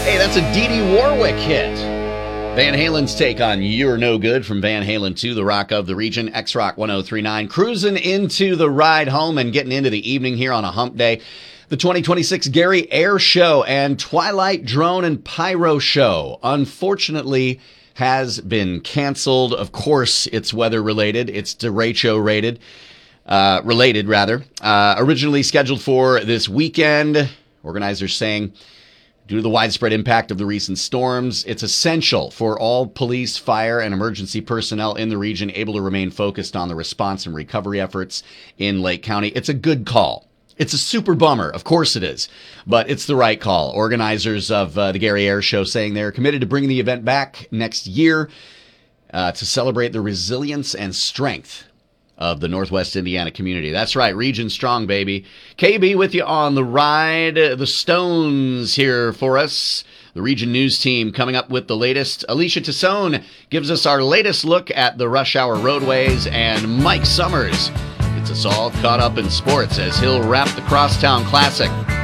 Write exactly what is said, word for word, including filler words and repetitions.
Hey, that's a Dee Dee Warwick hit. Van Halen's take on You're No Good from Van Halen two, the rock of the region, X-Rock one oh three point nine. Cruising into the ride home and getting into the evening here on a hump day. The twenty twenty-six Gary Air Show and Twilight Drone and Pyro Show, unfortunately, has been canceled. Of course, it's weather related. It's derecho rated, uh, related rather. Uh, originally scheduled for this weekend, organizers saying, due to the widespread impact of the recent storms, it's essential for all police, fire, and emergency personnel in the region able to remain focused on the response and recovery efforts in Lake County. It's a good call. It's a super bummer. Of course it is. But it's the right call. Organizers of uh, the Gary Air Show saying they're committed to bringing the event back next year uh, to celebrate the resilience and strength of the Northwest Indiana community. That's right, Region Strong, baby. K B with you on the ride. The Stones here for us. The Region News team coming up with the latest. Alicia Tassone gives us our latest look at the rush hour roadways. And Mike Summers gets us all caught up in sports as he'll wrap the Crosstown Classic.